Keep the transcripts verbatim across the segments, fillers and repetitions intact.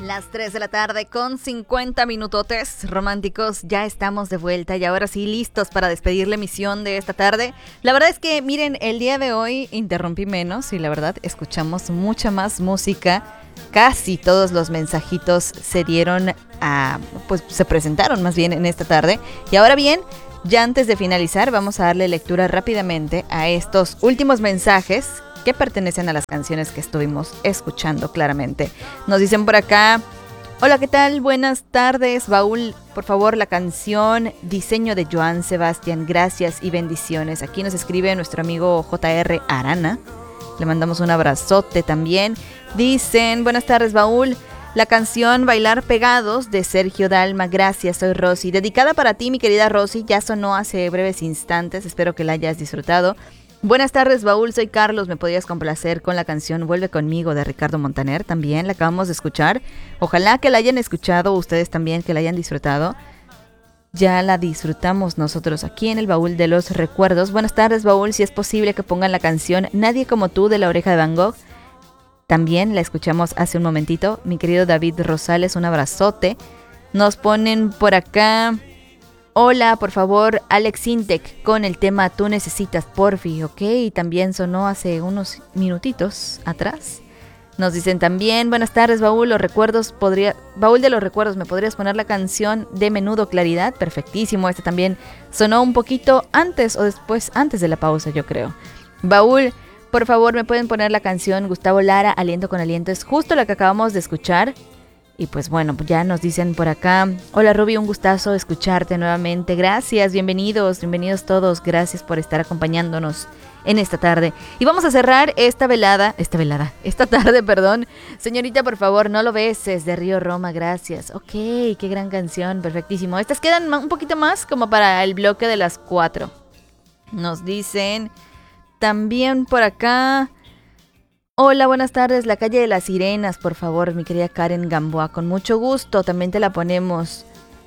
Las tres de la tarde con cincuenta minutotes románticos, ya estamos de vuelta y ahora sí listos para despedir la emisión de esta tarde. La verdad es que miren, el día de hoy interrumpí menos y la verdad escuchamos mucha más música. Casi todos los mensajitos se dieron a, pues se presentaron más bien en esta tarde. Y ahora bien, ya antes de finalizar vamos a darle lectura rápidamente a estos últimos mensajes que pertenecen a las canciones que estuvimos escuchando claramente. Nos dicen por acá: hola, ¿qué tal? Buenas tardes, Baúl. Por favor, la canción Diseño de Joan Sebastián. Gracias y bendiciones. Aquí nos escribe nuestro amigo J R Arana. Le mandamos un abrazote también. Dicen: buenas tardes, Baúl. La canción Bailar Pegados de Sergio Dalma. Gracias, soy Rosy. Dedicada para ti, mi querida Rosy. Ya sonó hace breves instantes. Espero que la hayas disfrutado. Buenas tardes, Baúl, soy Carlos. ¿Me podrías complacer con la canción Vuelve Conmigo de Ricardo Montaner? También la acabamos de escuchar. Ojalá que la hayan escuchado ustedes también, que la hayan disfrutado. Ya la disfrutamos nosotros aquí en el Baúl de los Recuerdos. Buenas tardes, Baúl. Si es posible que pongan la canción Nadie Como Tú de La Oreja de Van Gogh. También la escuchamos hace un momentito. Mi querido David Rosales, un abrazote. Nos ponen por acá: hola, por favor, Alex Intec con el tema Tú Necesitas Porfi. Ok, también sonó hace unos minutitos atrás. Nos dicen también: buenas tardes, Baúl, los recuerdos podría, Baúl de los Recuerdos, ¿me podrías poner la canción de Menudo Claridad? Perfectísimo, este también sonó un poquito antes o después, antes de la pausa, yo creo. Baúl, por favor, ¿me pueden poner la canción Gustavo Lara, Aliento con Aliento? Es justo la que acabamos de escuchar. Y pues bueno, ya nos dicen por acá: hola, Ruby, un gustazo escucharte nuevamente. Gracias, bienvenidos, bienvenidos todos. Gracias por estar acompañándonos en esta tarde. Y vamos a cerrar esta velada, esta velada, esta tarde, perdón. Señorita, por favor, No Lo Beses de Río Roma, gracias. Ok, qué gran canción, perfectísimo. Estas quedan un poquito más como para el bloque de las cuatro. Nos dicen también por acá: hola, buenas tardes, La Calle de las Sirenas, por favor, mi querida Karen Gamboa, con mucho gusto, también te la ponemos.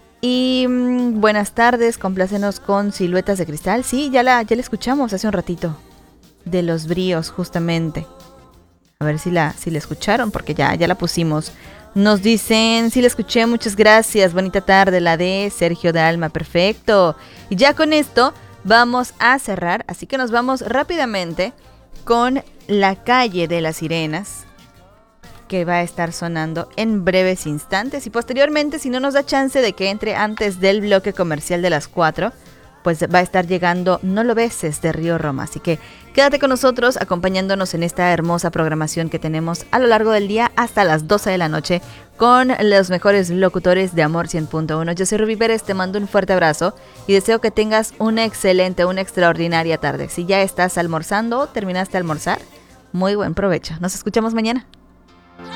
Y mmm, buenas tardes, complácenos con Siluetas de Cristal. Sí, ya la, ya la escuchamos hace un ratito, de Los Bríos, justamente. A ver si la, si la escucharon, porque ya, ya la pusimos. Nos dicen: sí la escuché, muchas gracias, bonita tarde, la de Sergio Dalma, perfecto. Y ya con esto vamos a cerrar, así que nos vamos rápidamente con La Calle de las Sirenas, que va a estar sonando en breves instantes. Y posteriormente, si no nos da chance de que entre antes del bloque comercial de las cuatro, pues va a estar llegando No Lo Beses de Río Roma. Así que quédate con nosotros acompañándonos en esta hermosa programación que tenemos a lo largo del día hasta las doce de la noche con los mejores locutores de Amor cien punto uno. Yo soy Ruby Pérez, te mando un fuerte abrazo y deseo que tengas una excelente, una extraordinaria tarde. Si ya estás almorzando o terminaste de almorzar, muy buen provecho. Nos escuchamos mañana.